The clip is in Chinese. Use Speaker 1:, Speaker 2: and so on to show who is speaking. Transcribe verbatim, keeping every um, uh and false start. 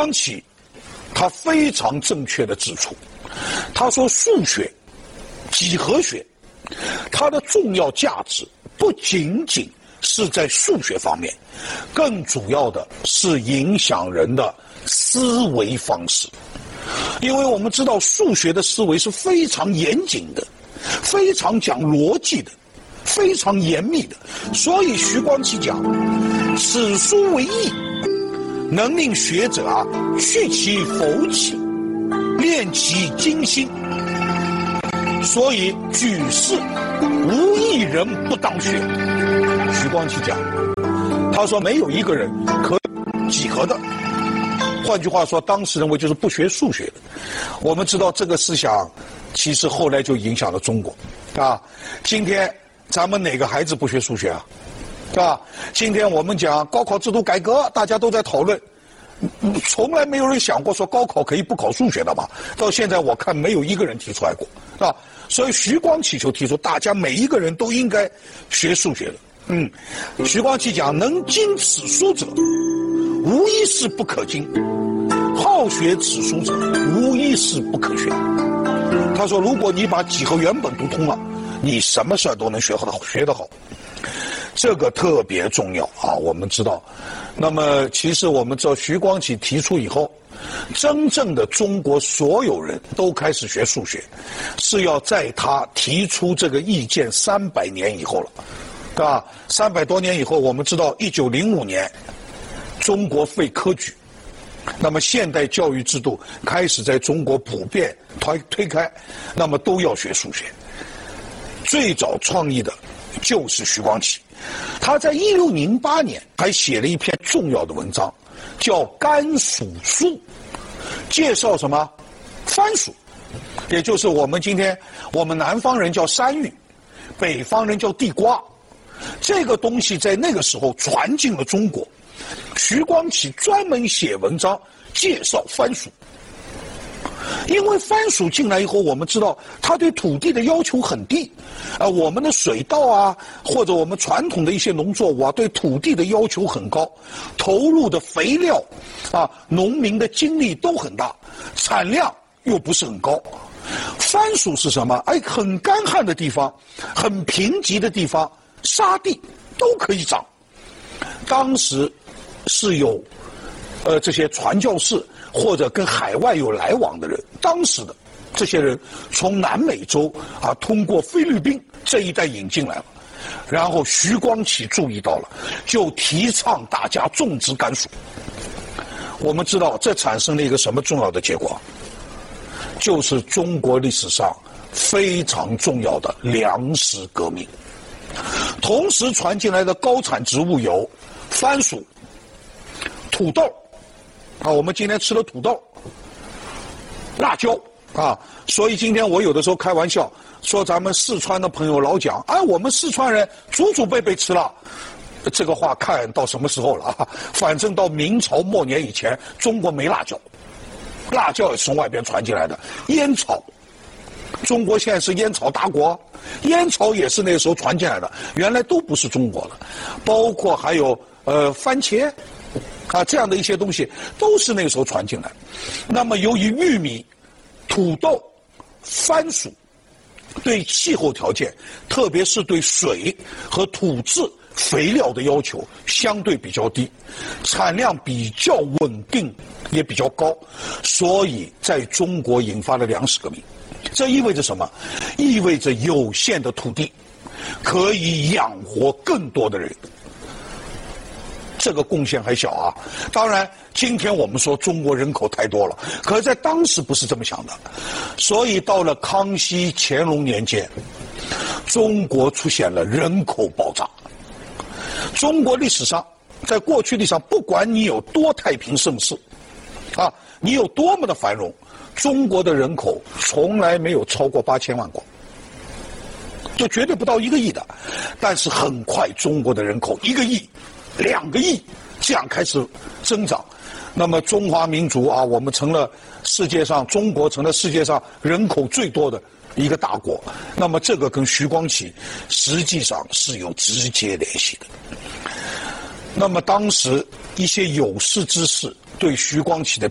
Speaker 1: 光启他非常正确地指出，他说数学、几何学，它的重要价值不仅仅是在数学方面，更主要的是影响人的思维方式。因为我们知道数学的思维是非常严谨的，非常讲逻辑的，非常严密的，所以徐光启讲此书为义，能令学者啊去其否起，练其精心，所以举世无一人不当学。徐光启讲，他说没有一个人可以几何的，换句话说，当时认为就是不学数学的。我们知道这个思想其实后来就影响了中国啊。今天咱们哪个孩子不学数学啊？是吧？今天我们讲高考制度改革，大家都在讨论，从来没有人想过说高考可以不考数学的吧？到现在我看没有一个人提出来过，是吧？所以徐光启就提出，大家每一个人都应该学数学的。嗯，徐光启讲，能经此书者，无一事不可经；好学此书者，无一事不可学。他说，如果你把几何原本读通了，你什么事儿都能学好，学得好。这个特别重要啊！我们知道，那么其实我们知道，徐光启提出以后，真正的中国所有人都开始学数学，是要在他提出这个意见三百年以后了，对吧？三百多年以后，我们知道，一九零五年，中国废科举，那么现代教育制度开始在中国普遍推推开，那么都要学数学。最早创意的就是徐光启。他在一六零八年还写了一篇重要的文章，叫《甘薯书》，介绍什么？番薯，也就是我们今天我们南方人叫山芋，北方人叫地瓜。这个东西在那个时候传进了中国，徐光启专门写文章介绍番薯。因为番薯进来以后，我们知道它对土地的要求很低，啊，我们的水稻啊，或者我们传统的一些农作物啊，对土地的要求很高，投入的肥料，啊，农民的精力都很大，产量又不是很高。番薯是什么？哎，很干旱的地方，很贫瘠的地方，沙地都可以长。当时是有，呃，这些传教士。或者跟海外有来往的人，当时的这些人从南美洲啊，通过菲律宾这一带引进来了，然后徐光启注意到了，就提倡大家种植甘薯。我们知道这产生了一个什么重要的结果，就是中国历史上非常重要的粮食革命。同时传进来的高产植物有番薯、土豆。啊，我们今天吃的土豆、辣椒啊，所以今天我有的时候开玩笑说，咱们四川的朋友老讲，哎，我们四川人祖祖辈辈吃了，这个话看到什么时候了啊？反正到明朝末年以前，中国没辣椒，辣椒也是从外边传进来的。烟草，中国现在是烟草大国，烟草也是那个时候传进来的，原来都不是中国的，包括还有呃番茄。啊，这样的一些东西都是那个时候传进来。那么由于玉米、土豆、番薯对气候条件，特别是对水和土质肥料的要求相对比较低，产量比较稳定，也比较高，所以在中国引发了粮食革命。这意味着什么？意味着有限的土地可以养活更多的人。这个贡献还小啊，当然，今天我们说中国人口太多了，可是在当时不是这么想的，所以到了康熙、乾隆年间，中国出现了人口爆炸。中国历史上，在过去历史上，不管你有多太平盛世，啊，你有多么的繁荣，中国的人口从来没有超过八千万过，就绝对不到一个亿的。但是很快，中国的人口一个亿。两个亿，这样开始增长，那么中华民族啊，我们成了世界上，中国成了世界上人口最多的一个大国。那么这个跟徐光启实际上是有直接联系的。那么当时一些有识之士对徐光启的